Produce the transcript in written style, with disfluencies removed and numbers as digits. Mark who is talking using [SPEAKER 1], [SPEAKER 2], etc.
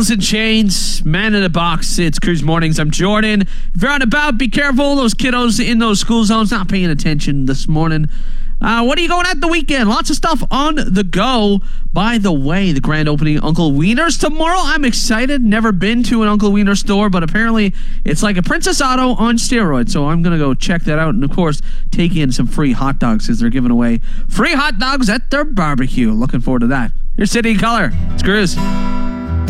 [SPEAKER 1] Alice in Chains, Man in the Box. It's Cruise Mornings. I'm Jordan. If you're out and about, be careful. Those kiddos in those school zones not paying attention this morning. What are you going at the weekend? Lots of stuff on the go. By the way, the grand opening Uncle Wiener's tomorrow. I'm excited. Never been to an Uncle Wiener store, but apparently it's like a Princess Auto on steroids. So I'm going to go check that out and, of course, take in some free hot dogs because they're giving away free hot dogs at their barbecue. Looking forward to that. Your City Color. It's Cruise.